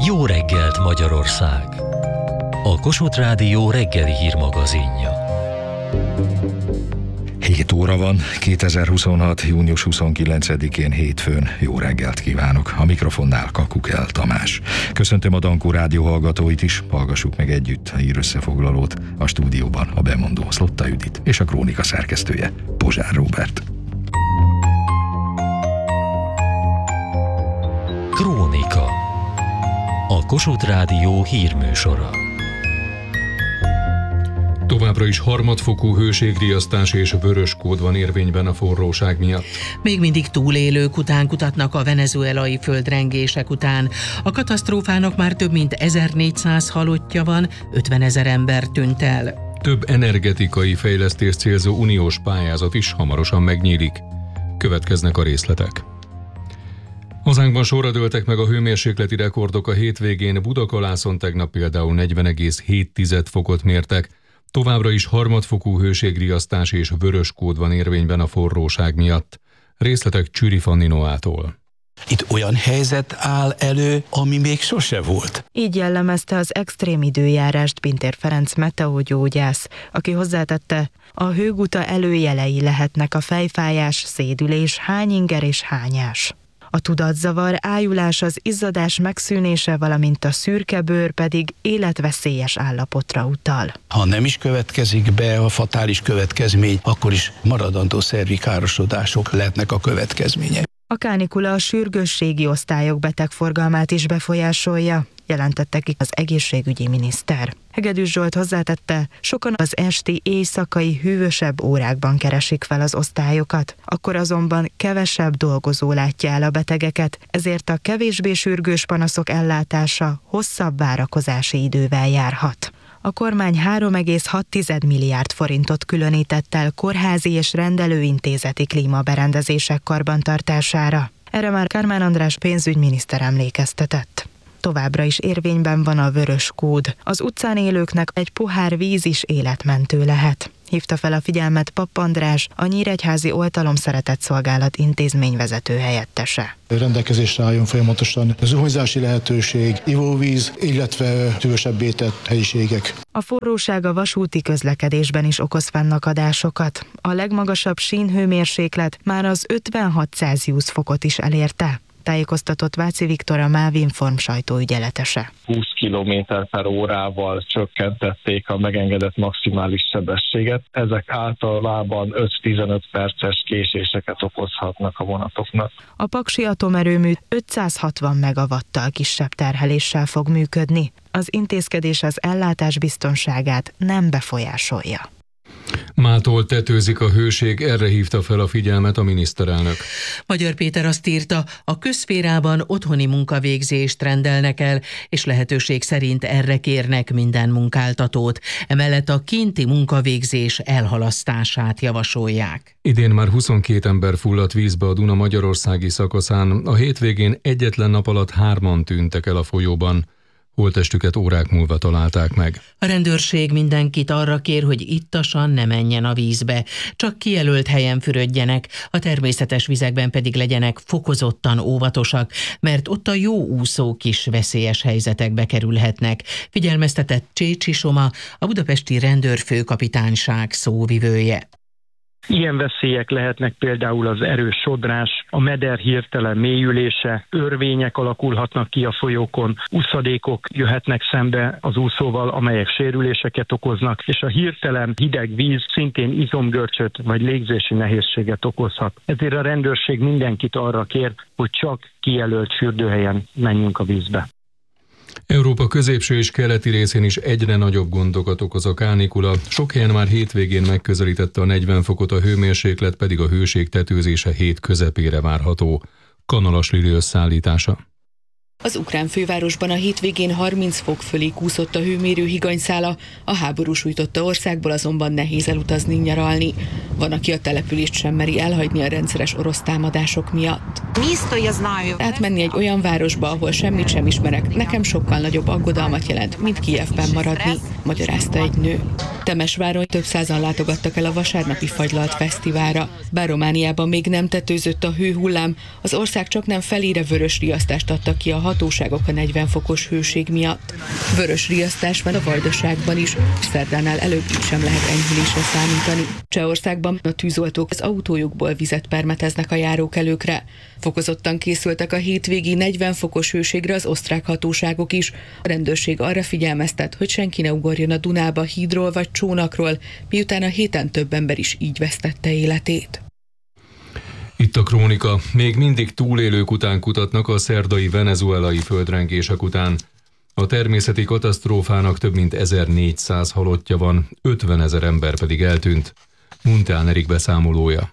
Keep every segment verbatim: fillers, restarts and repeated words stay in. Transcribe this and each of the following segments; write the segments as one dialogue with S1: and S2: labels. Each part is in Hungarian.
S1: Jó reggelt Magyarország! A Kossuth Rádió reggeli hírmagazinja.
S2: hét óra van, kétezer-huszonhat. június huszonkilencedikén hétfőn. Jó reggelt kívánok! A mikrofonnál Kakukel Tamás. Köszöntöm a Dankó Rádió hallgatóit is, hallgassuk meg együtt a hírösszefoglalót. A stúdióban a bemondó Szlotta Judit és a krónika szerkesztője Pozsár Róbert.
S1: Krónika. A Kossuth Rádió hírműsora.
S3: Továbbra is harmadfokú hőségriasztás és vörös kód van érvényben a forróság miatt.
S4: Még mindig túlélők után kutatnak a venezuelai földrengések után. A katasztrófának már több mint ezernégyszáz halottja van, ötvenezer ember tűnt el.
S3: Több energetikai fejlesztést célzó uniós pályázat is hamarosan megnyílik. Következnek a részletek. Hazánkban sorra dőltek meg a hőmérsékleti rekordok a hétvégén. Budakalászon tegnap például negyven egész hét fokot mértek. Továbbra is harmadfokú hőségriasztás és vörös kód van érvényben a forróság miatt. Részletek Csüri Fanni Noától.
S5: Itt olyan helyzet áll elő, ami még sose volt.
S6: Így jellemezte az extrém időjárást Pintér Ferenc meteogyógyász, aki hozzátette, a hőguta előjelei lehetnek a fejfájás, szédülés, hányinger és hányás. A tudatzavar, ájulás, az izzadás megszűnése, valamint a szürke bőr pedig életveszélyes állapotra utal.
S5: Ha nem is következik be a fatális következmény, akkor is maradandó szervi károsodások lehetnek a következménye.
S6: A kánikula a sürgősségi osztályok betegforgalmát is befolyásolja, jelentette ki az egészségügyi miniszter. Hegedűs Zsolt hozzátette, sokan az esti éjszakai hűvösebb órákban keresik fel az osztályokat, akkor azonban kevesebb dolgozó látja el a betegeket, ezért a kevésbé sürgős panaszok ellátása hosszabb várakozási idővel járhat. A kormány három egész hat milliárd forintot különített el kórházi és rendelőintézeti klímaberendezések karbantartására. Erre már Kármán András pénzügyminiszter emlékeztetett. Továbbra is érvényben van a vörös kód. Az utcán élőknek egy pohár víz is életmentő lehet. Hívta fel a figyelmet Papp András, a Nyíregyházi Oltalom Szeretett Szolgálat intézményvezető helyettese.
S7: Rendelkezésre álljon folyamatosan zuhanyzási lehetőség, ivóvíz, illetve hűvösebbé tett helyiségek.
S6: A forróság a vasúti közlekedésben is okoz fennakadásokat. A legmagasabb sínhőmérséklet már az ötvenhat Celsius fokot is elérte, tájékoztatott Váci Viktor, a MÁV Inform sajtóügyeletese.
S8: húsz kilométer per órával csökkentették a megengedett maximális sebességet. Ezek általában öt-tizenöt perces késéseket okozhatnak a vonatoknak.
S6: A paksi atomerőmű ötszázhatvan megawattal kisebb terheléssel fog működni. Az intézkedés az ellátás biztonságát nem befolyásolja.
S3: Mától tetőzik a hőség, erre hívta fel a figyelmet a miniszterelnök.
S4: Magyar Péter azt írta, a közszférában otthoni munkavégzést rendelnek el, és lehetőség szerint erre kérnek minden munkáltatót. Emellett a kinti munkavégzés elhalasztását javasolják.
S3: Idén már huszonkét ember fulladt vízbe a Duna magyarországi szakaszán. A hétvégén egyetlen nap alatt hárman tűntek el a folyóban. Holttestüket órák múlva találták meg.
S4: A rendőrség mindenkit arra kér, hogy ittasan ne menjen a vízbe, csak kijelölt helyen fürödjenek, a természetes vizekben pedig legyenek fokozottan óvatosak, mert ott a jó úszók is veszélyes helyzetekbe kerülhetnek, figyelmeztetett Csécsi Soma, a budapesti rendőrfőkapitányság szóvivője.
S9: Ilyen veszélyek lehetnek például az erős sodrás, a meder hirtelen mélyülése, örvények alakulhatnak ki a folyókon, uszadékok jöhetnek szembe az úszóval, amelyek sérüléseket okoznak, és a hirtelen hideg víz szintén izomgörcsöt vagy légzési nehézséget okozhat. Ezért a rendőrség mindenkit arra kér, hogy csak kijelölt fürdőhelyen menjünk a vízbe.
S3: Európa középső és keleti részén is egyre nagyobb gondokat okoz a kánikula. Sok helyen már hétvégén megközelítette a negyven fokot, a hőmérséklet pedig a hőség tetőzése hét közepére várható. Kanalas Lili összeállítása.
S10: Az ukrán fővárosban a hétvégén harminc fok fölé kúszott a hőmérő higanyszála, a háború sújtotta országból azonban nehéz elutazni, nyaralni. Van, aki a települést sem meri elhagyni a rendszeres orosz támadások miatt. Átmenni egy olyan városba, ahol semmit sem ismerek, nekem sokkal nagyobb aggodalmat jelent, mint Kijevben maradni, magyarázta egy nő. Temesváron több százan látogattak el a vasárnapi Fagylalt fesztiválra. Bár Romániában még nem tetőzött a hőhullám, az ország csaknem felére vörös riasztást adtak ki a hatóságok a negyven fokos hőség miatt. Vörös riasztás van a Vajdaságban is, szerdánál előbb így sem lehet enyhülésre számítani. Csehországban a tűzoltók az autójukból vizet permeteznek a járókelőkre. Fokozottan készültek a hétvégi negyven fokos hőségre az osztrák hatóságok is. A rendőrség arra figyelmeztet, hogy senki ne ugorjon a Dunába hídról vagy csónakról, miután a héten több ember is így vesztette életét.
S3: Itt a krónika. Még mindig túlélők után kutatnak a szerdai venezuelai földrengések után. A természeti katasztrófának több mint ezernégyszáz halottja van, ötvenezer ember pedig eltűnt. Muntán Erik beszámolója.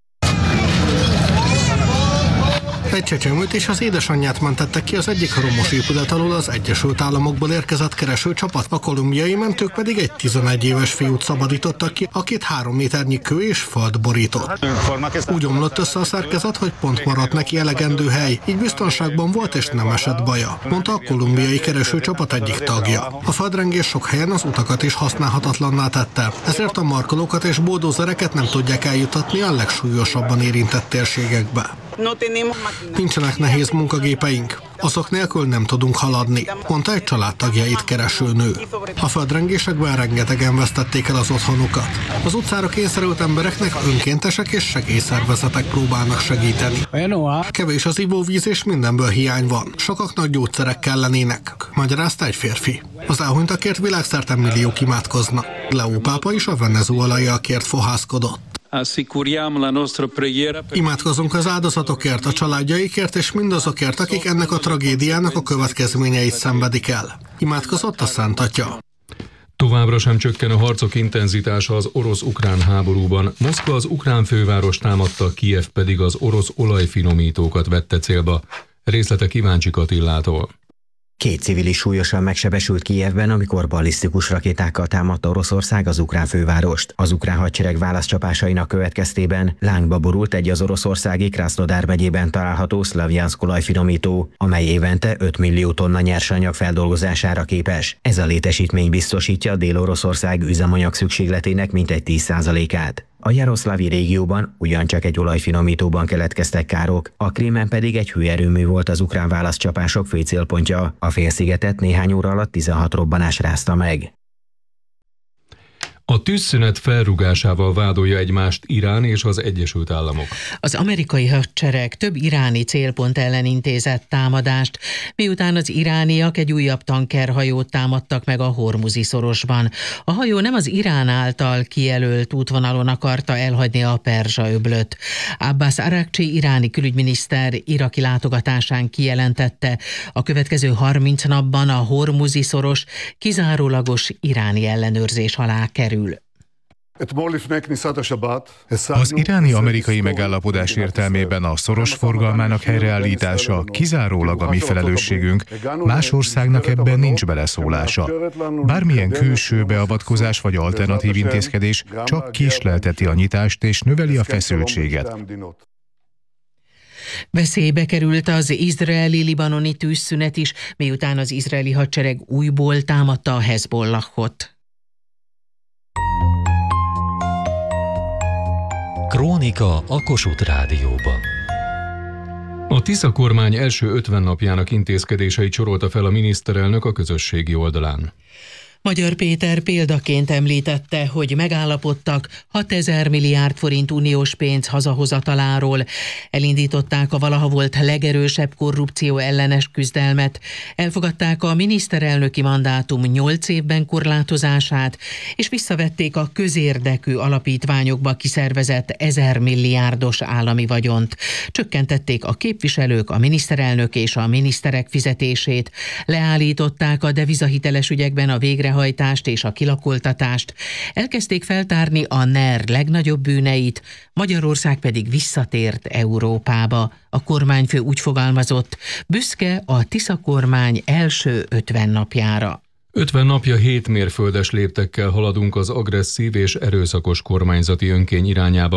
S11: Egy csecsemőt és az édesanyját mentettek ki az egyik romos épület alól az Egyesült Államokból érkezett keresőcsapat, a kolumbiai mentők pedig egy tizenegy éves fiút szabadítottak ki, akit három méternyi kő és föld borított. Úgy omlott össze a szerkezet, hogy pont maradt neki elegendő hely, így biztonságban volt és nem esett baja, mondta a kolumbiai keresőcsapat egyik tagja. A földrengés sok helyen az utakat is használhatatlanná tette, ezért a markolókat és buldózereket nem tudják eljutatni a legsúlyosabban érintett térségekbe. Nincsenek nehéz munkagépeink, azok nélkül nem tudunk haladni, mondta egy családtagjait kereső nő. A földrengésekben rengetegen vesztették el az otthonukat. Az utcára kényszerült embereknek önkéntesek és segélyszervezetek próbálnak segíteni. Kevés az ivóvíz és mindenből hiány van, sokaknak gyógyszerek kellenének, magyarázta egy férfi. Az elhunytakért világszerte milliók imádkoznak. Leó pápa is a venezuelaiakért fohászkodott. Imádkozunk az áldozatokért, a családjaikért és mindazokért, akik ennek a tragédiának a következményeit szenvedik el. Imádkozott a Szent Atya.
S3: Továbbra sem csökken a harcok intenzitása az orosz-ukrán háborúban. Moszkva az ukrán főváros támadta, Kijev pedig az orosz olajfinomítókat vette célba. Részletek Kíváncsi Katillától.
S12: Két civilis súlyosan megsebesült Kijevben, amikor ballisztikus rakétákkal támadta Oroszország az ukrán fővárost. Az ukrán hadsereg válaszcsapásainak következtében lángba borult egy az oroszországi Krasznodár megyében található Szlavjanszk olajfinomító, amely évente öt millió tonna nyersanyag feldolgozására képes. Ez a létesítmény biztosítja Dél-Oroszország üzemanyag szükségletének mintegy tíz százalékát. A Jaroszlavi régióban ugyancsak egy olajfinomítóban keletkeztek károk, a Krímen pedig egy hőerőmű volt az ukrán válaszcsapások fő célpontja. A félszigetet néhány óra alatt tizenhat robbanás rázta meg.
S3: A tűzszünet felrúgásával vádolja egymást Irán és az Egyesült Államok.
S4: Az amerikai hadsereg több iráni célpont ellen intézett támadást, miután az irániak egy újabb tankerhajót támadtak meg a Hormuzi szorosban. A hajó nem az Irán által kijelölt útvonalon akarta elhagyni a Perzsa-öblöt. Abbas Arakcsi iráni külügyminiszter iraki látogatásán kijelentette, a következő harminc napban a Hormuzi szoros kizárólagos iráni ellenőrzés alá kerül.
S13: Az iráni-amerikai megállapodás értelmében a szoros forgalmának helyreállítása kizárólag a mi felelősségünk, más országnak ebben nincs beleszólása. Bármilyen külső beavatkozás vagy alternatív intézkedés csak késlelteti a nyitást és növeli a feszültséget.
S4: Veszélybe került az izraeli-libanoni tűzszünet is, miután az izraeli hadsereg újból támadta a Hezbollahot.
S1: Krónika a Kossuth Rádióban.
S3: A Tisza kormány első ötven napjának intézkedéseit sorolta fel a miniszterelnök a közösségi oldalán.
S4: Magyar Péter példaként említette, hogy megállapodtak hatezer milliárd forint uniós pénz hazahozataláról, elindították a valaha volt legerősebb korrupció ellenes küzdelmet, elfogadták a miniszterelnöki mandátum nyolc évben korlátozását, és visszavették a közérdekű alapítványokba kiszervezett ezer milliárdos állami vagyont. Csökkentették a képviselők, a miniszterelnök és a miniszterek fizetését, leállították a devizahiteles ügyekben a végre hajtást és a kilakoltatást, elkezdték feltárni a en er legnagyobb bűneit, Magyarország pedig visszatért Európába. A kormányfő úgy fogalmazott, büszke a Tisza kormány első ötven napjára.
S3: ötven napja hét mérföldes léptekkel haladunk az agresszív és erőszakos kormányzati önkény irányába.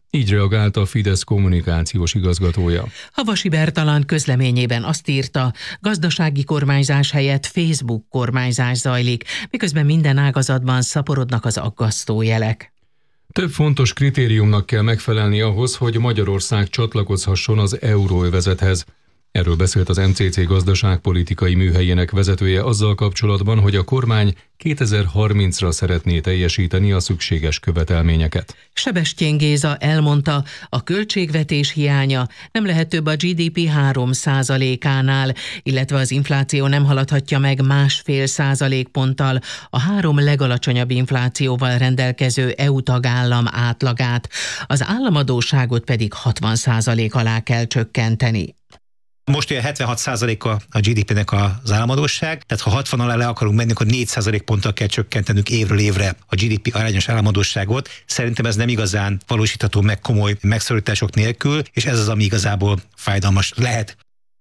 S3: Így reagált a Fidesz kommunikációs igazgatója.
S4: Havasi Bertalan közleményében azt írta, gazdasági kormányzás helyett Facebook kormányzás zajlik, miközben minden ágazatban szaporodnak az aggasztó jelek.
S3: Több fontos kritériumnak kell megfelelni ahhoz, hogy Magyarország csatlakozhasson az euróövezethez. Erről beszélt az em cé cé gazdaságpolitikai műhelyének vezetője azzal kapcsolatban, hogy a kormány kétezer-harmincra szeretné teljesíteni a szükséges követelményeket.
S4: Sebestyén Géza elmondta, a költségvetés hiánya nem lehet több a gé dé pé három százalékánál, illetve az infláció nem haladhatja meg másfél százalékponttal a három legalacsonyabb inflációval rendelkező é u tagállam átlagát, az államadósságot pedig hatvan százalék alá kell csökkenteni.
S14: Most ugye hetvenhat százaléka a gé dé pének az államadósság, tehát ha hatvan alá le akarunk menni, akkor négy százalékponttal kell csökkentenünk évről évre a gé dé pé arányos államadósságot. Szerintem ez nem igazán valósítható meg komoly megszorítások nélkül, és ez az, ami igazából fájdalmas lehet.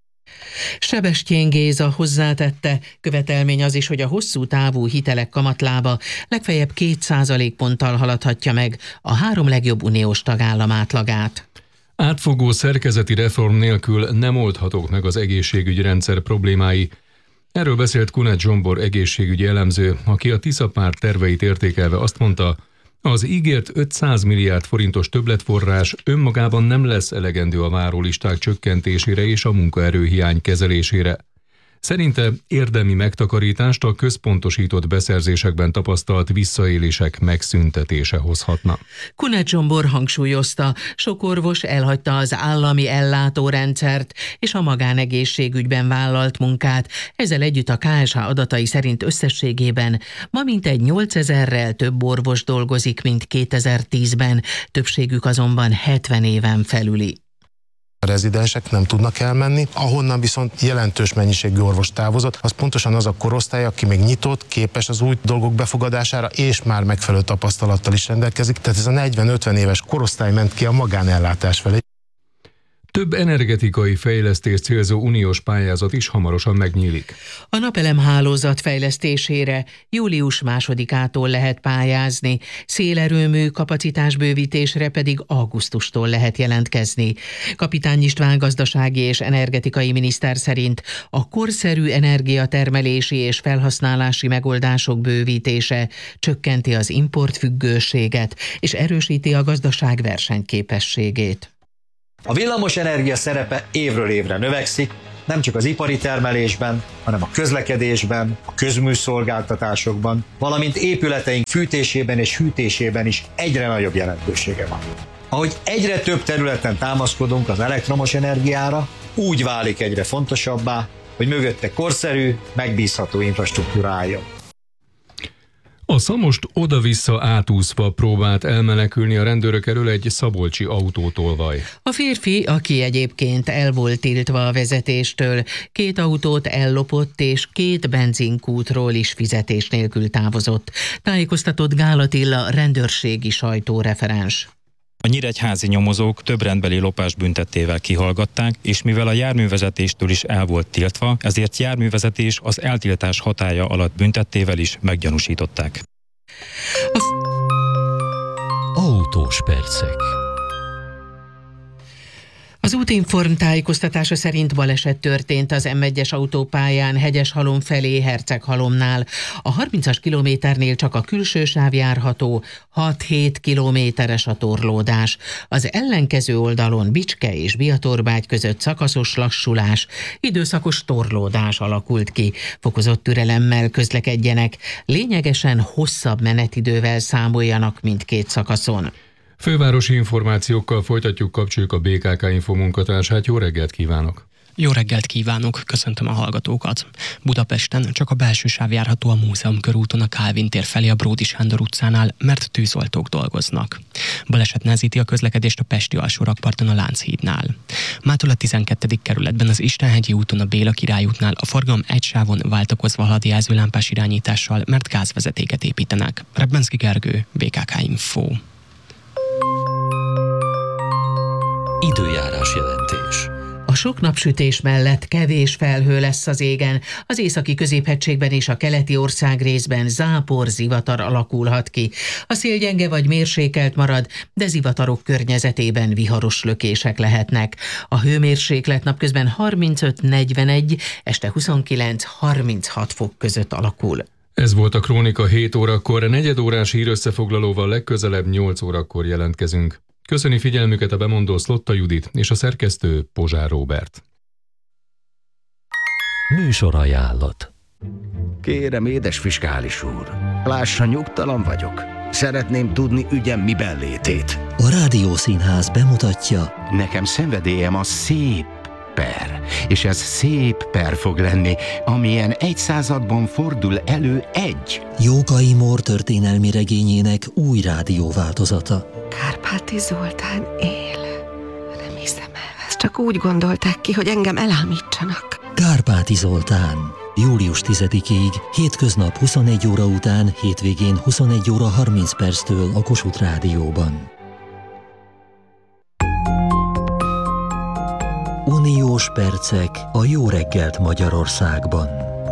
S4: Sebestyén Géza hozzátette, követelmény az is, hogy a hosszú távú hitelek kamatlába legfeljebb két százalékponttal haladhatja meg a három legjobb uniós tagállam átlagát.
S3: Átfogó szerkezeti reform nélkül nem oldhatók meg az egészségügyi rendszer problémái. Erről beszélt Kunert Zsombor egészségügyi elemző, aki a Tisza-párt terveit értékelve azt mondta, az ígért ötszáz milliárd forintos többletforrás önmagában nem lesz elegendő a várólisták csökkentésére és a munkaerőhiány kezelésére. Szerinte érdemi megtakarítást a központosított beszerzésekben tapasztalt visszaélések megszüntetése hozhatna.
S4: Kunert Zsombor hangsúlyozta, sok orvos elhagyta az állami ellátórendszert és a magánegészségügyben vállalt munkát, ezzel együtt a ká es há adatai szerint összességében ma mintegy nyolcezerrel több orvos dolgozik, mint kétezer-tízben, többségük azonban hetven éven felüli.
S15: A rezidensek nem tudnak elmenni, ahonnan viszont jelentős mennyiségű orvos távozott, az pontosan az a korosztály, aki még nyitott, képes az új dolgok befogadására, és már megfelelő tapasztalattal is rendelkezik. Tehát ez a negyven-ötven éves korosztály ment ki a magánellátás felé.
S3: Több energetikai fejlesztést célzó uniós pályázat is hamarosan megnyílik.
S4: A napelemhálózat fejlesztésére július másodikától lehet pályázni, szélerőmű kapacitásbővítésre pedig augusztustól lehet jelentkezni. Kapitány István gazdasági és energetikai miniszter szerint a korszerű energiatermelési és felhasználási megoldások bővítése csökkenti az importfüggőséget és erősíti a gazdaság versenyképességét.
S16: A villamosenergia szerepe évről évre növekszik, nem csak az ipari termelésben, hanem a közlekedésben, a közműszolgáltatásokban, valamint épületeink fűtésében és hűtésében is egyre nagyobb jelentősége van. Ahogy egyre több területen támaszkodunk az elektromos energiára, úgy válik egyre fontosabbá, hogy mögötte korszerű, megbízható infrastruktúra álljon.
S3: A Szamost oda-vissza átúszva próbált elmenekülni a rendőrök elől egy szabolcsi autótolvaj.
S4: A férfi, aki egyébként el volt tiltva a vezetéstől, két autót ellopott és két benzinkútról is fizetés nélkül távozott, tájékoztatott Gál Attila rendőrségi sajtóreferens.
S17: A nyíregyházi nyomozók több rendbeli lopásbüntettével kihallgatták, és mivel a járművezetéstől is el volt tiltva, ezért járművezetés az eltiltás hatálya alatt büntettével is meggyanúsították.
S1: Autós percek.
S4: Az Útinform tájékoztatása szerint baleset történt az em egyes autópályán Hegyeshalom felé Herceghalomnál. A harmincas kilométernél csak a külső sáv járható, hat-hét kilométeres a torlódás. Az ellenkező oldalon Bicske és Biatorbágy között szakaszos lassulás, időszakos torlódás alakult ki. Fokozott türelemmel közlekedjenek, lényegesen hosszabb menetidővel számoljanak mindkét szakaszon.
S3: Fővárosi információkkal folytatjuk, kapcsoljuk a bé ká ká Info munkatársát. Jó reggelt kívánok!
S18: Jó reggelt kívánok, köszöntöm a hallgatókat. Budapesten csak a belső sáv járható a Múzeum körúton a Kálvin tér felé a Bródi Sándor utcánál, mert tűzoltók dolgoznak. Baleset nehezíti a közlekedést a pesti alsórakparton a Lánchídnál. Mától a tizenkettedik kerületben az Istenhegyi úton a Béla Király útnál a forgalom egy sávon váltakozva halad jelzőlámpás irányítással, mert gázvezetéket építenek. Rebbenszki Gergő, bé ká ká Info.
S1: Időjárás jelentés.
S4: A sok napsütés mellett kevés felhő lesz az égen, az északi középhegységben és a keleti országrészben zápor, zivatar alakulhat ki. A szél gyenge vagy mérsékelt marad, de zivatarok környezetében viharos lökések lehetnek. A hőmérséklet napközben harmincöt-negyvenegy, este huszonkilenc-harminchat fok között alakul.
S3: Ez volt a Krónika hét órakor, negyedórás hírösszefoglalóval legközelebb nyolc órakor jelentkezünk. Köszöni figyelmüket a bemondó Szlotta Judit és a szerkesztő Pozsár Róbert.
S1: Műsorajánlat.
S19: Kérem, édes fiskális úr, lássa, nyugtalan vagyok. Szeretném tudni ügyem miben létét.
S20: A Rádiószínház bemutatja.
S19: Nekem szenvedélyem a szép per, és ez szép per fog lenni, amilyen egy században fordul elő egy.
S20: Jókai Mór történelmi regényének új rádióváltozata.
S21: Kárpáti Zoltán él. Nem hiszem el, ezt csak úgy gondolták ki, hogy engem elámítsanak.
S20: Kárpáti Zoltán. július tizedikéig, hétköznap huszonegy óra után, hétvégén huszonegy óra harminc perctől a Kossuth Rádióban. Uniós percek a Jó reggelt Magyarországban.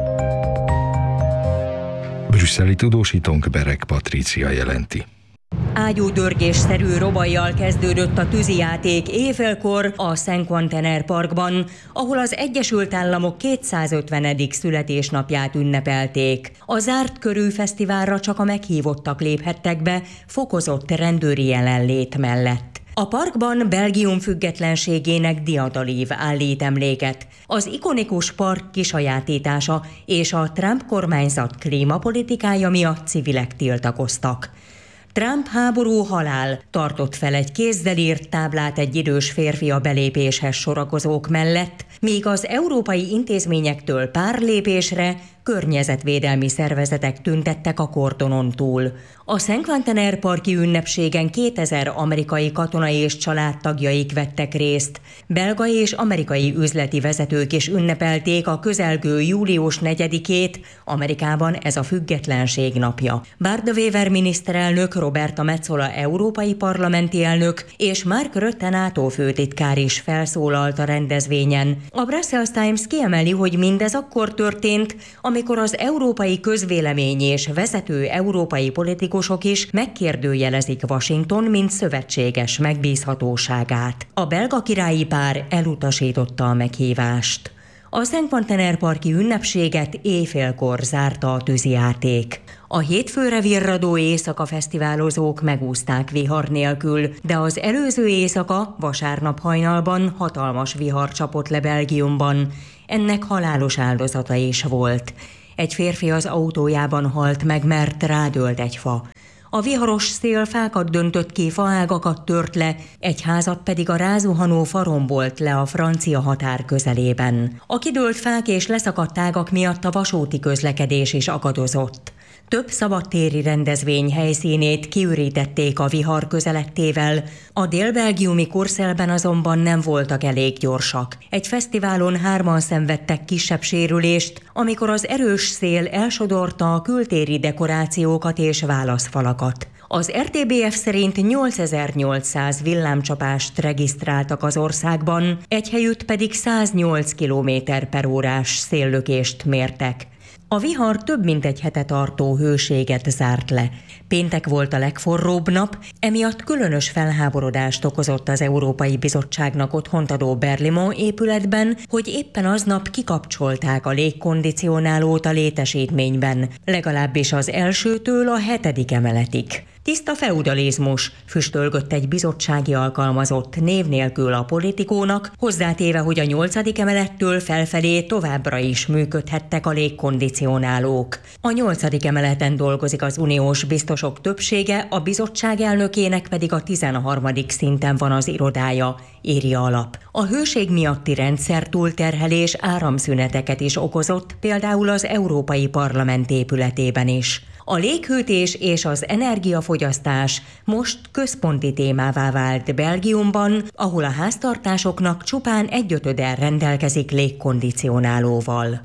S2: Brüsszeli tudósítónk Berek Patrícia jelenti.
S22: Ágyúdörgésszerű robajjal kezdődött a tűzijáték éjfélkor a Saint-Quentin Parkban, ahol az Egyesült Államok kétszázötvenedik születésnapját ünnepelték. A zárt körű fesztiválra csak a meghívottak léphettek be, fokozott rendőri jelenlét mellett. A parkban Belgium függetlenségének diadalív állít emléket. Az ikonikus park kisajátítása és a Trump kormányzat klímapolitikája miatt civilek tiltakoztak. Trump háború halál tartott fel egy kézzel írt táblát egy idős férfi a belépéshez sorakozók mellett, míg az európai intézményektől pár lépésre környezetvédelmi szervezetek tüntettek a kordonon túl. A Saint-Quentin parki ünnepségen kétezer amerikai katona és családtagjaik vettek részt. Belga és amerikai üzleti vezetők is ünnepelték a közelgő július negyedikét, Amerikában ez a függetlenség napja. Bárda Wever miniszterelnök, Roberta Metsola európai parlamenti elnök és Mark Rutte NATO főtitkár is felszólalt a rendezvényen. A Brussels Times kiemeli, hogy mindez akkor történt, amikor az európai közvélemény és vezető európai politikusok is megkérdőjelezik Washington, mint szövetséges megbízhatóságát. A belga királyi pár elutasította a meghívást. A Saint-Quentin parki ünnepséget éjfélkor zárta a tűzijáték. A hétfőre virradó éjszaka fesztiválozók megúszták vihar nélkül, de az előző éjszaka, vasárnap hajnalban hatalmas vihar csapott le Belgiumban. Ennek halálos áldozata is volt. Egy férfi az autójában halt meg, mert rádőlt egy fa. A viharos szél fákat döntött ki, faágakat tört le, egy házat pedig a rázuhanó fa rombolt le a francia határ közelében. A kidőlt fák és leszakadt ágak miatt a vasúti közlekedés is akadozott. Több szabadtéri rendezvény helyszínét kiürítették a vihar közelettével, a délbelgiumi Courcelles-ben azonban nem voltak elég gyorsak. Egy fesztiválon hárman szenvedtek kisebb sérülést, amikor az erős szél elsodorta a kültéri dekorációkat és válaszfalakat. Az er té bé ef szerint nyolcezer-nyolcszáz villámcsapást regisztráltak az országban, egy helyütt pedig száznyolc kilométer per órás széllökést mértek. A vihar több mint egy hete tartó hőséget zárt le. Péntek volt a legforróbb nap, emiatt különös felháborodást okozott az Európai Bizottságnak otthont adó Berlimont épületben, hogy éppen aznap kikapcsolták a légkondicionálót a létesítményben, legalábbis az elsőtől a hetedik emeletig. Tiszta feudalizmus, füstölgött egy bizottsági alkalmazott név nélkül a politikónak, hozzátéve, hogy a nyolcadik emelettől felfelé továbbra is működhettek a légkondicionálók. A nyolcadik emeleten dolgozik az uniós biztosok többsége, a bizottság elnökének pedig a tizenharmadik szinten van az irodája, írja a lap. A hőség miatti rendszer túlterhelés áramszüneteket is okozott, például az Európai Parlament épületében is. A léghűtés és az energiafogyasztás most központi témává vált Belgiumban, ahol a háztartásoknak csupán egyötöde rendelkezik légkondicionálóval.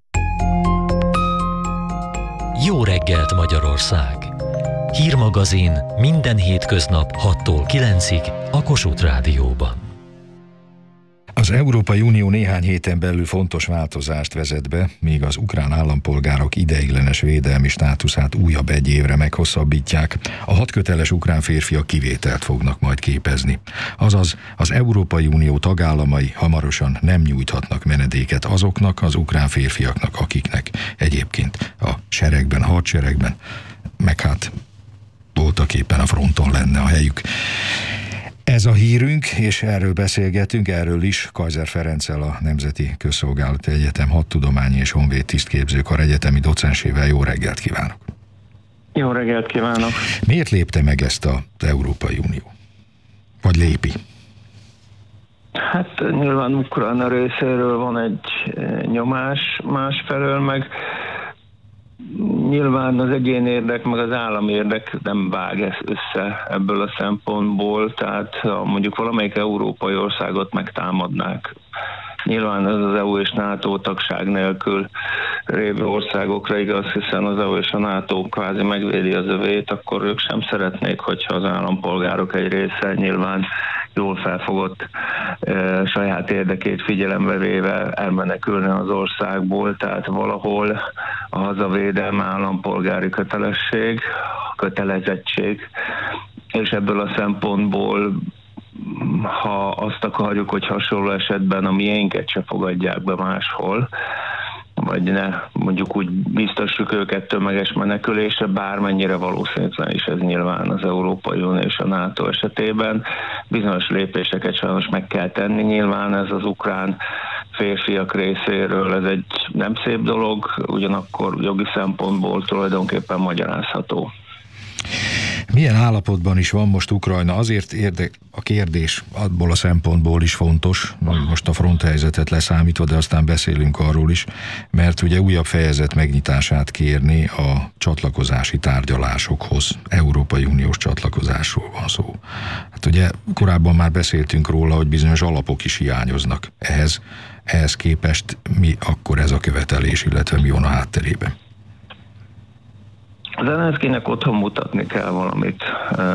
S1: Jó reggelt Magyarország! Hírmagazin minden hétköznap hattól kilencig a Kossuth Rádióban.
S2: A Az Európai Unió néhány héten belül fontos változást vezet be, míg az ukrán állampolgárok ideiglenes védelmi státuszát újabb egy évre meghosszabbítják. A hat köteles ukrán férfiak kivételt fognak majd képezni. Azaz az Európai Unió tagállamai hamarosan nem nyújthatnak menedéket azoknak az ukrán férfiaknak, akiknek egyébként a seregben, a hadseregben, meg hát voltak éppen a fronton lenne a helyük. Ez a hírünk, és erről beszélgetünk, erről is Kaiser Ferenccel, a Nemzeti Közszolgálati Egyetem Hadtudományi és Honvéd Tisztképzőkar egyetemi docensével. Jó reggelt kívánok!
S5: Jó reggelt kívánok!
S2: Miért lépte meg ezt az Európai Unió? Vagy lépi?
S5: Hát nyilván Ukrajna részéről van egy nyomás, másfelől meg nyilván az egyén érdek, meg az állami érdek nem vág össze ebből a szempontból, tehát ha mondjuk valamelyik európai országot megtámadnák, nyilván ez az é u és NATO tagság nélkül lévő országokra igaz, hiszen az é u és a NATO kvázi megvédi az övét, akkor ők sem szeretnék, hogyha az állampolgárok egy része nyilván jól felfogott e, saját érdekét figyelembe véve elmenekülni az országból, tehát valahol a hazavédelme állampolgári kötelesség, kötelezettség, és ebből a szempontból, ha azt akarjuk, hogy hasonló esetben a miénket se fogadják be máshol, vagy ne mondjuk úgy biztosjuk őket tömeges menekülésre, bármennyire valószínűtlen is ez nyilván az Európai Unió és a NATO esetében. Bizonyos lépéseket sajnos meg kell tenni, nyilván ez az ukrán férfiak részéről, ez egy nem szép dolog, ugyanakkor jogi szempontból tulajdonképpen magyarázható.
S2: Milyen állapotban is van most Ukrajna? Azért érdek, a kérdés abból a szempontból is fontos, most a fronthelyzetet leszámítva, de aztán beszélünk arról is, mert ugye újabb fejezet megnyitását kérni a csatlakozási tárgyalásokhoz. Európai Uniós csatlakozásról van szó. Hát ugye korábban már beszéltünk róla, hogy bizonyos alapok is hiányoznak ehhez. Ehhez képest mi akkor ez a követelés, illetve mi van a hátterében?
S5: Zelenszkijnek otthon mutatni kell valamit.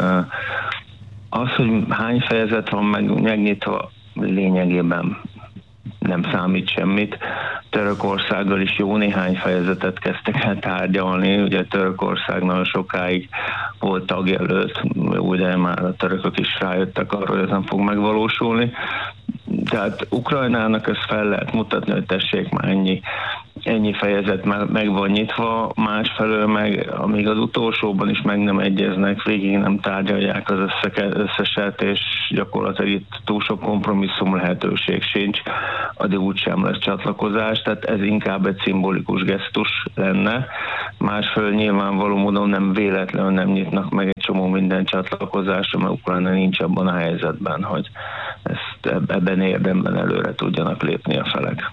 S5: Az, hogy hány fejezet van meg, megnyitva, lényegében nem számít semmit. Törökországgal is jó néhány fejezetet kezdtek el tárgyalni. Ugye Törökország nagyon sokáig volt tagjelölt, ugye már a törökök is rájöttek arra, hogy ez nem fog megvalósulni. Tehát Ukrajnának ezt fel lehet mutatni, hogy tessék, már ennyi, ennyi fejezet meg, meg van nyitva, másfelől meg, amíg az utolsóban is meg nem egyeznek, végig nem tárgyalják az összeset, és gyakorlatilag itt túl sok kompromisszum lehetőség sincs, addig úgysem lesz csatlakozás, tehát ez inkább egy szimbolikus gesztus lenne. Másfelől nyilvánvaló módon nem véletlenül nem nyitnak meg egy csomó minden csatlakozásra, mert Ukrajna nincs abban a helyzetben, hogy ezt ebben érdemben előre tudjanak lépni a felek.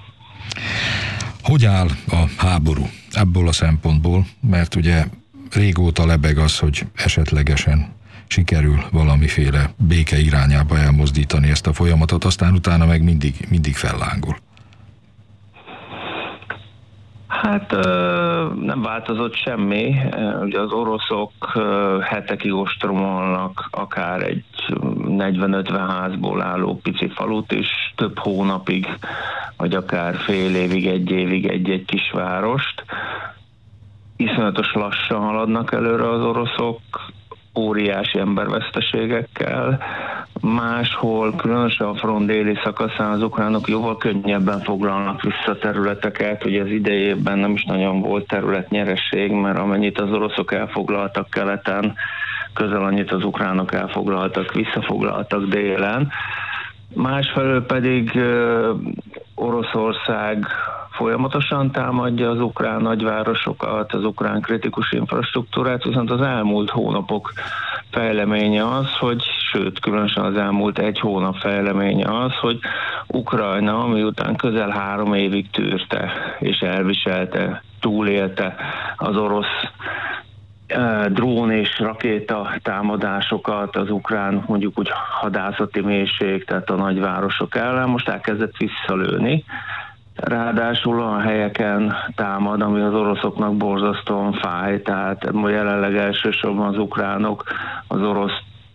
S2: Hogy áll a háború ebből a szempontból? Mert ugye régóta lebeg az, hogy esetlegesen sikerül valamiféle béke irányába elmozdítani ezt a folyamatot, aztán utána meg mindig, mindig fellángol.
S5: Hát nem változott semmi. Ugye az oroszok hetekig ostromolnak akár egy negyven-ötven házból álló pici falut is, több hónapig, vagy akár fél évig, egy évig egy-egy kisvárost. Iszonyatos lassan haladnak előre az oroszok, óriási emberveszteségekkel. Máshol, különösen a front déli szakaszán az ukránok jóval könnyebben foglalnak vissza területeket. Ugye az idejében nem is nagyon volt területnyeresség, mert amennyit az oroszok elfoglaltak keleten, közel annyit az ukránok elfoglaltak, visszafoglaltak délen. Másfelől pedig uh, Oroszország folyamatosan támadja az ukrán nagyvárosokat, az ukrán kritikus infrastruktúrát, viszont az elmúlt hónapok fejleménye az, hogy, sőt, különösen az elmúlt egy hónap fejleménye az, hogy Ukrajna, miután közel három évig tűrte és elviselte, túlélte az orosz drón és rakéta támadásokat, az ukrán mondjuk úgy hadászati mélység, tehát a nagyvárosok ellen, most elkezdett visszalőni. Ráadásul a helyeken támad, ami az oroszoknak borzasztóan fáj, tehát jelenleg elsősorban az ukránok az orosz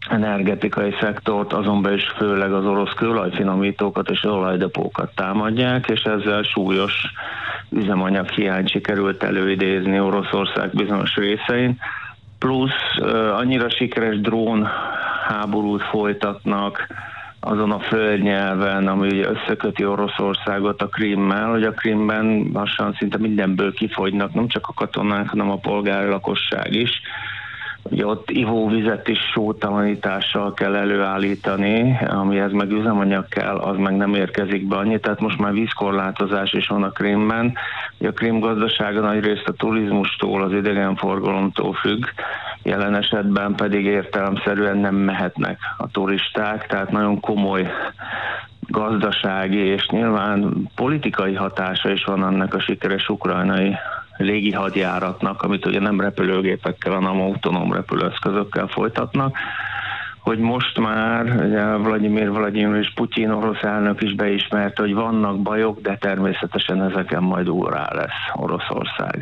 S5: energetikai szektort, azon belül is főleg az orosz kőolajfinomítókat és olajdepókat támadják, és ezzel súlyos üzemanyag hiányt sikerült előidézni Oroszország bizonyos részein. Plusz annyira sikeres drón háborút folytatnak azon a földnyelven, ami ugye összeköti Oroszországot a Krimmel, hogy a Krimben lassan szinte mindenből kifogynak, nem csak a katonák, hanem a polgári lakosság is. Ugye ott ivóvizet is sótalanítással kell előállítani, amihez meg üzemanyag kell, az meg nem érkezik be annyi, tehát most már vízkorlátozás is van a Krimben. Ugye a Krim gazdasága nagyrészt a turizmustól, az idegenforgalomtól függ, jelen esetben pedig értelemszerűen nem mehetnek a turisták, tehát nagyon komoly gazdasági és nyilván politikai hatása is van annak a sikeres ukrajnai légi hadjáratnak, amit ugye nem repülőgépekkel, hanem autonóm repülőeszközökkel folytatnak, hogy most már ugye Vladimir Vladimirovich Putyin orosz elnök is beismerte, hogy vannak bajok, de természetesen ezeken majd úrrá lesz Oroszország.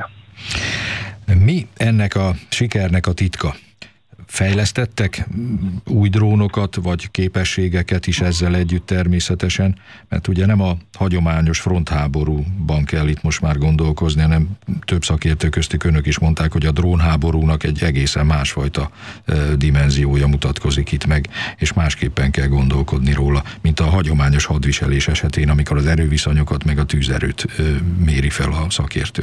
S2: Mi ennek a sikernek a titka? Fejlesztettek új drónokat, vagy képességeket is ezzel együtt természetesen, mert ugye nem a hagyományos frontháborúban kell itt most már gondolkozni, hanem több szakértő köztük önök is mondták, hogy a drónháborúnak egy egészen másfajta dimenziója mutatkozik itt meg, és másképpen kell gondolkodni róla, mint a hagyományos hadviselés esetén, amikor az erőviszonyokat meg a tűzerőt méri fel a szakértő.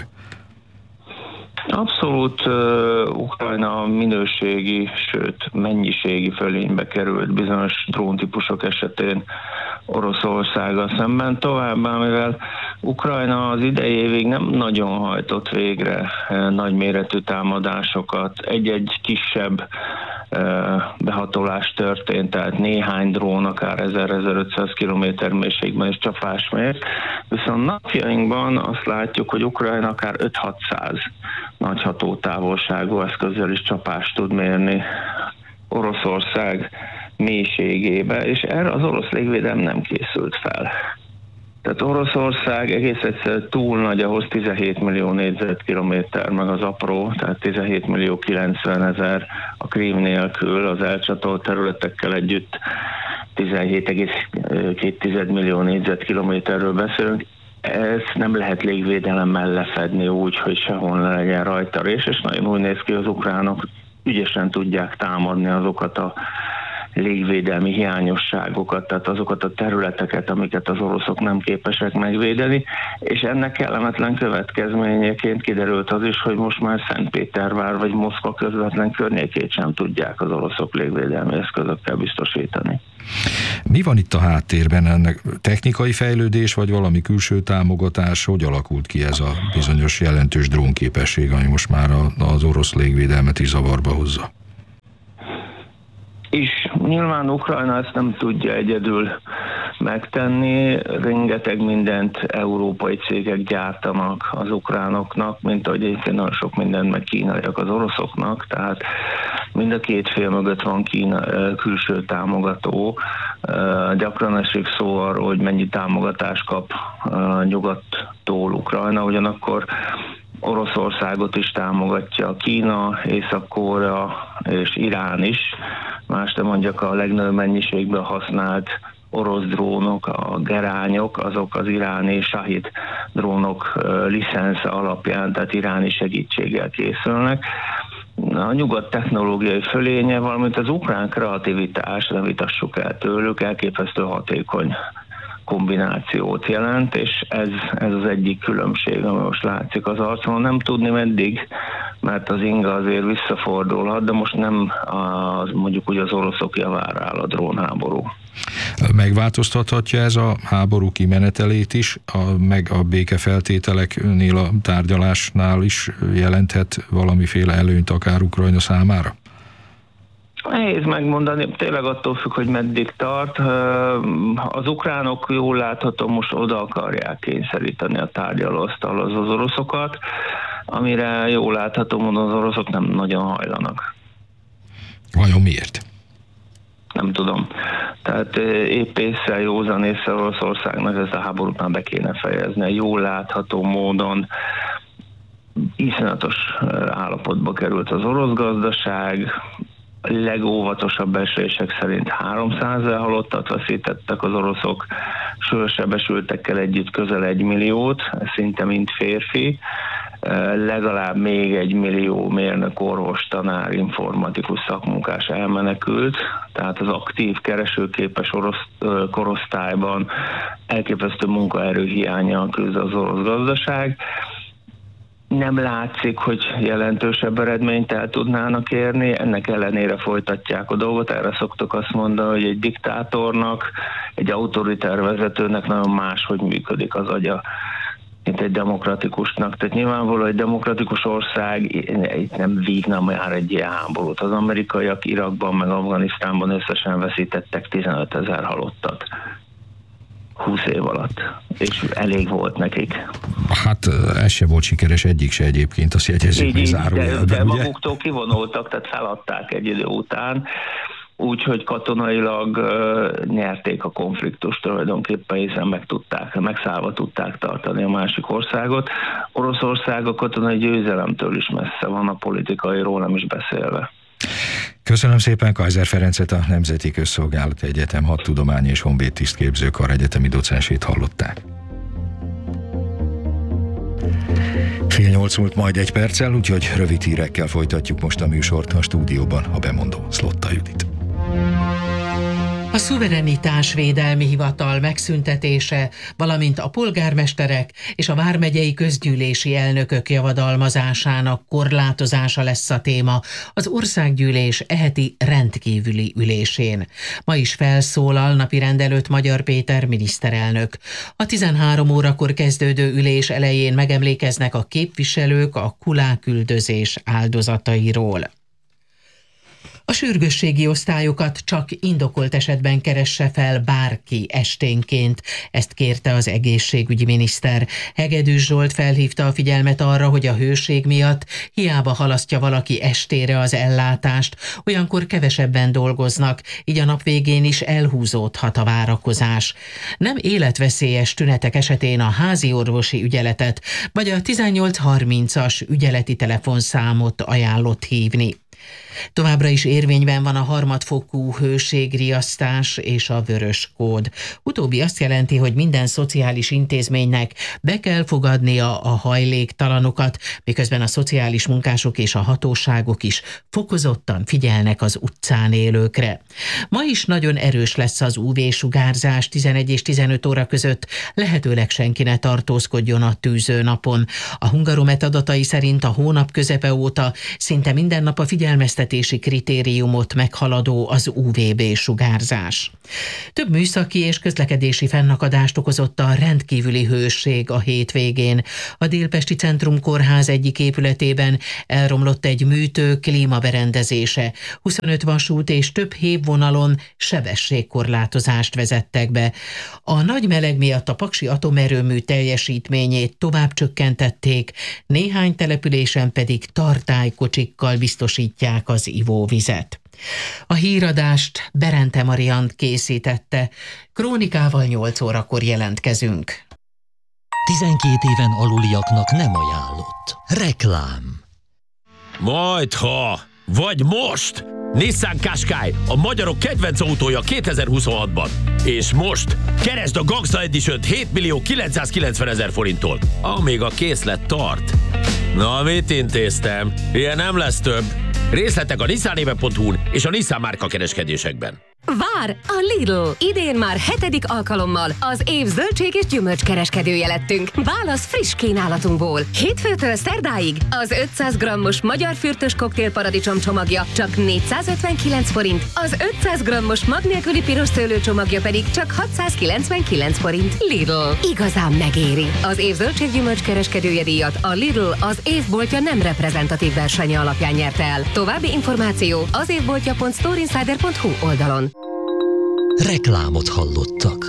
S5: Abszolút uh, Ukrajna minőségi, sőt mennyiségi fölénybe került bizonyos dróntípusok esetén Oroszországgal szemben. Továbbá, mivel Ukrajna az idei évig nem nagyon hajtott végre uh, nagyméretű támadásokat, egy-egy kisebb uh, behatolás történt, tehát néhány drón, akár ezer-ezerötszáz kilométer mélységben is csapás mért, viszont napjainkban azt látjuk, hogy Ukrajna akár öt-hatszáz nagy hatótávolságú eszközzel is csapást tud mérni Oroszország mélységébe, és erre az orosz légvédelem nem készült fel. Tehát Oroszország egész egyszerűen túl nagy, ahhoz tizenhét millió négyzetkilométer, meg az apró, tehát tizenhét millió kilencvenezer a Krím nélkül, az elcsatolt területekkel együtt tizenhét egész két millió négyzetkilométerről beszélünk. Ezt nem lehet légvédelemmel lefedni úgy, hogy sehol ne legyen rajta rés, és nagyon úgy néz ki, az ukránok ügyesen tudják támadni azokat a légvédelmi hiányosságokat, tehát azokat a területeket, amiket az oroszok nem képesek megvédeni, és ennek kellemetlen következményeként kiderült az is, hogy most már Szentpétervár vagy Moszkva közvetlen környékét sem tudják az oroszok légvédelmi eszközökkel biztosítani.
S2: Mi van itt a háttérben? Ennek technikai fejlődés, vagy valami külső támogatás? Hogy alakult ki ez a bizonyos jelentős drónképesség, ami most már az orosz légvédelmet is zavarba hozza?
S5: És nyilván Ukrajna ezt nem tudja egyedül megtenni, rengeteg mindent európai cégek gyártanak az ukránoknak, mint ahogy egyébként nagyon sok mindent meg kínaiak az oroszoknak, tehát mind a két fél mögött van Kína külső támogató. Gyakran esik szó arról, hogy mennyi támogatást kap nyugattól Ukrajna, ugyanakkor Oroszországot is támogatja Kína, Észak-Korea és Irán is. Más nem mondjak, a legnagyobb mennyiségben használt orosz drónok, a gerányok, azok az iráni Shahid drónok licensze alapján, tehát iráni segítséggel készülnek. A nyugat technológiai fölénye, valamint az ukrán kreativitás, ne vitassuk el tőlük, elképesztő hatékony kombinációt jelent, és ez, ez az egyik különbség, ami most látszik az arcon. Nem tudni meddig, mert az inga azért visszafordulhat, de most nem az, mondjuk úgy az oroszok javára áll a drónháború.
S2: Megváltoztathatja ez a háború kimenetelét is, a, meg a békefeltételeknél, a tárgyalásnál is jelenthet valamiféle előnyt akár Ukrajna számára?
S5: Nehéz megmondani, tényleg attól függ, hogy meddig tart. Az ukránok jól látható most oda akarják kényszeríteni a tárgyalóasztalhoz az oroszokat, amire jól látható módon az oroszok nem nagyon hajlanak.
S2: Vajon miért?
S5: Nem tudom. Tehát épp észre, józan észre Oroszországnak ezt a háborút már be kéne fejezni. Jól látható módon iszonyatos állapotba került az orosz gazdaság, legóvatosabb becslések szerint háromszázezer halottat veszítettek az oroszok, súlyossebesültekkel együtt közel egy milliót, szinte mind férfi, legalább még egy millió mérnök, orvos, tanár, informatikus szakmunkás elmenekült, tehát az aktív, keresőképes orosz korosztályban elképesztő munkaerő hiánnyal küzd az orosz gazdaság. Nem látszik, hogy jelentősebb eredményt el tudnának érni, ennek ellenére folytatják a dolgot. Erre szoktuk azt mondani, hogy egy diktátornak, egy autoritár vezetőnek nagyon máshogy működik az agya, mint egy demokratikusnak. Tehát nyilvánvalóan egy demokratikus ország itt nem vívna már egy ilyen háborút. Az amerikaiak Irakban meg Afganisztánban összesen veszítettek tizenötezer halottat húsz év alatt, és elég volt nekik.
S2: Hát ez se volt sikeres egyik se egyébként, azt jegyezzük még zárójelben.
S5: De, de maguktól kivonultak, tehát feladták egy idő után, úgyhogy katonailag uh, nyerték a konfliktust tulajdonképpen, hiszen meg tudták, megszállva tudták tartani a másik országot. Oroszország a katonai győzelemtől is messze van, a politikairól nem is beszélve.
S2: Köszönöm szépen Kaiser Ferencet, a Nemzeti Közszolgálati Egyetem Hadtudományi és Honvéd Tisztképzőkar egyetemi docensét hallották. Fél nyolc múlt majd egy perccel, úgyhogy rövid hírekkel folytatjuk most a műsort, a stúdióban a bemondó Szlotta Judit.
S4: A szuverenitásvédelmi hivatal megszüntetése, valamint a polgármesterek és a vármegyei közgyűlési elnökök javadalmazásának korlátozása lesz a téma az országgyűlés eheti rendkívüli ülésén. Ma is felszólal napirend előtt Magyar Péter miniszterelnök. A tizenhárom órakor kezdődő ülés elején megemlékeznek a képviselők a kuláküldözés áldozatairól. A sürgősségi osztályokat csak indokolt esetben keresse fel bárki esténként, ezt kérte az egészségügyi miniszter. Hegedűs Zsolt felhívta a figyelmet arra, hogy a hőség miatt hiába halasztja valaki estére az ellátást, olyankor kevesebben dolgoznak, így a nap végén is elhúzódhat a várakozás. Nem életveszélyes tünetek esetén a házi orvosi ügyeletet, vagy a tizennyolc harmincas ügyeleti telefonszámot ajánlott hívni. Továbbra is érvényben van a harmadfokú hőségriasztás és a vörös kód. Utóbbi azt jelenti, hogy minden szociális intézménynek be kell fogadnia a hajléktalanokat, miközben a szociális munkások és a hatóságok is fokozottan figyelnek az utcán élőkre. Ma is nagyon erős lesz az ú vé-sugárzás, tizenegy és tizenöt óra között lehetőleg senki ne tartózkodjon a tűzőnapon. A Hungaromet adatai szerint a hónap közepe óta szinte minden nap a figyelmeztetési kritériumot meghaladó az ú vé bé-sugárzás. Több műszaki és közlekedési fennakadást okozott a rendkívüli hőség a hétvégén. A Délpesti Centrum Kórház egyik épületében elromlott egy műtő klímaberendezése. huszonöt vasút és több hévvonalon sebességkorlátozást vezettek be. A nagy meleg miatt a paksi atomerőmű teljesítményét tovább csökkentették, néhány településen pedig tartálykocsikkal biztosítják az ivóvizet. A híradást Berente Mariant készítette. Krónikával nyolc órakor jelentkezünk.
S20: tizenkét éven aluliaknak nem ajánlott. Reklám.
S7: Majdha, vagy most! Nissan Qashqai, a magyarok kedvenc autója kétezer-huszonhatban. És most keresd a Gangsta Edition-t hét millió kilencszázkilencvenezer forinttól, amíg a készlet tart. Na, mit intéztem? Ilyen nem lesz több. Részletek a nissanéve pont hu-n és a Nissan márka kereskedésekben.
S8: Vár! A Lidl! Idén már hetedik alkalommal az év zöldség és gyümölcs kereskedője lettünk. Válasz friss kínálatunkból. Hétfőtől szerdáig az ötszáz grammos magyar fürtös koktél paradicsom csomagja csak négyszázötvenkilenc forint, az ötszáz grammos mag nélküli piros szőlő csomagja pedig csak hatszázkilencvenkilenc forint. Lidl. Igazán megéri. Az év zöldség gyümölcs kereskedője díjat a Lidl az évboltja nem reprezentatív versenye alapján nyerte el. További információ az évboltja pont storeinsider pont hu oldalon.
S20: Reklámot hallottak.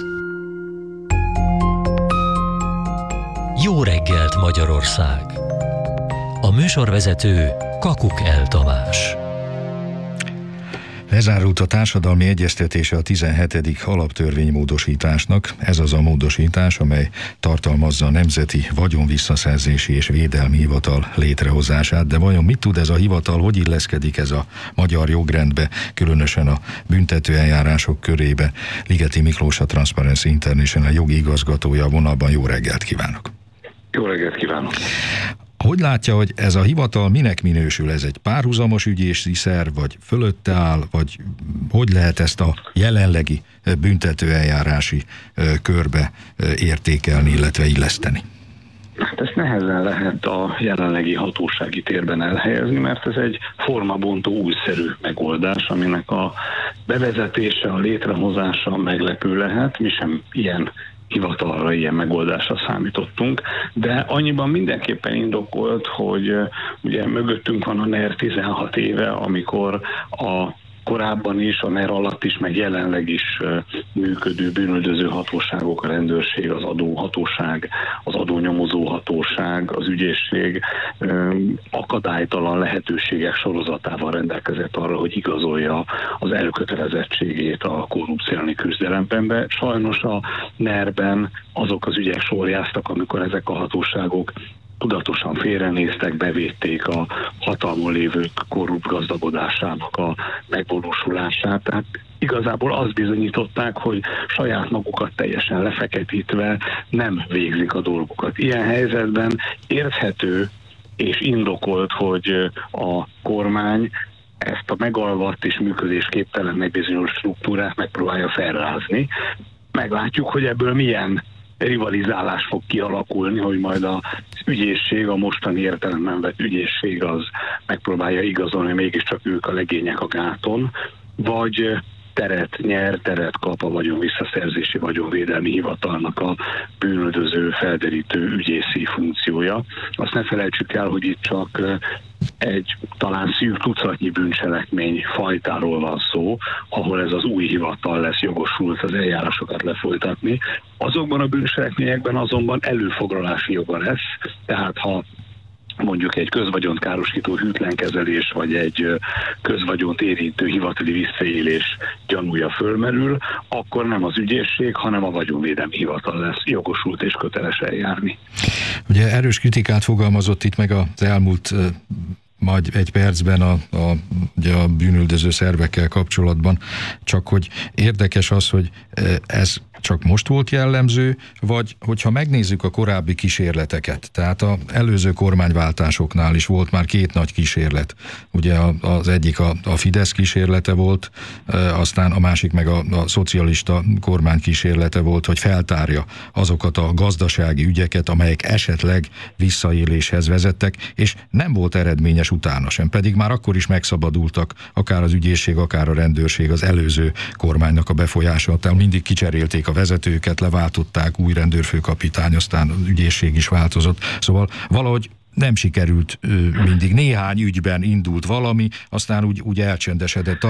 S20: Jó reggelt, Magyarország! A műsorvezető Kakuk El Tamás.
S2: Lezárult a társadalmi egyeztetése a tizenhetedik alaptörvénymódosításnak. Ez az a módosítás, amely tartalmazza a Nemzeti Vagyonvisszaszerzési és Védelmi Hivatal létrehozását. De vajon mit tud ez a hivatal, hogy illeszkedik ez a magyar jogrendbe, különösen a büntetőeljárások körébe? Ligeti Miklós, a Transparency International jogi igazgatója a vonalban. Jó reggelt kívánok!
S6: Jó reggelt kívánok!
S2: Hogy látja, hogy ez a hivatal minek minősül? Ez egy párhuzamos ügyészi szerv, vagy fölötte áll, vagy hogy lehet ezt a jelenlegi büntetőeljárási körbe értékelni, illetve illeszteni?
S6: Hát ezt nehezen lehet a jelenlegi hatósági térben elhelyezni, mert ez egy formabontó újszerű megoldás, aminek a bevezetése, a létrehozása meglepő lehet. Mi sem ilyen hivatalra, ilyen megoldásra számítottunk, de annyiban mindenképpen indokolt, hogy ugye mögöttünk van a NER tizenhat éve, amikor a korábban is, a NER alatt is, meg jelenleg is működő bűnüldöző hatóságok, a rendőrség, az adóhatóság, az adónyomozó hatóság, az ügyészség akadálytalan lehetőségek sorozatával rendelkezett arra, hogy igazolja az elkötelezettségét a korrupció elleni küzdelemben. Sajnos a NER-ben azok az ügyek sorjáztak, amikor ezek a hatóságok tudatosan félrenéztek, bevédték a hatalmon lévők korrupt gazdagodásának a megvalósulását. Tehát igazából azt bizonyították, hogy saját magukat teljesen lefeketítve nem végzik a dolgokat. Ilyen helyzetben érthető és indokolt, hogy a kormány ezt a megalvadt és működésképtelennek bizonyos struktúrát megpróbálja felrázni. Meglátjuk, hogy ebből milyen rivalizálás fog kialakulni, hogy majd az ügyészség, a mostani értelemben vett ügyészség az megpróbálja igazolni, hogy mégiscsak ők a legények a gáton, vagy teret nyer, teret kap a vagyonvisszaszerzési vagyonvédelmi hivatalnak a bűnöldöző, felderítő ügyészi funkciója. Azt ne felejtsük el, hogy itt csak egy talán szűk tucatnyi bűncselekmény fajtáról van szó, ahol ez az új hivatal lesz jogosult az eljárásokat lefolytatni. Azokban a bűncselekményekben azonban előfoglalási joga lesz, tehát ha mondjuk egy közvagyont károsító hűtlenkezelés, vagy egy közvagyont érintő hivatali visszaélés gyanúja fölmerül, akkor nem az ügyészség, hanem a vagyonvédelmi hivatal lesz jogosult és köteles eljárni.
S2: Ugye erős kritikát fogalmazott itt meg az elmúlt majd egy percben a, a, ugye a bűnüldöző szervekkel kapcsolatban, csak hogy érdekes az, hogy ez csak most volt jellemző, vagy hogyha megnézzük a korábbi kísérleteket, tehát az előző kormányváltásoknál is volt már két nagy kísérlet. Ugye az egyik a, a Fidesz kísérlete volt, aztán a másik meg a, a szocialista kormány kísérlete volt, hogy feltárja azokat a gazdasági ügyeket, amelyek esetleg visszaéléshez vezettek, és nem volt eredményes utána sem, pedig már akkor is megszabadultak akár az ügyészség, akár a rendőrség az előző kormánynak a befolyása, tehát mindig kicserélték a vezetőket, leváltották, új rendőrfőkapitány, aztán az ügyészség is változott. Szóval valahogy nem sikerült mindig. Néhány ügyben indult valami, aztán úgy, úgy elcsendesedett.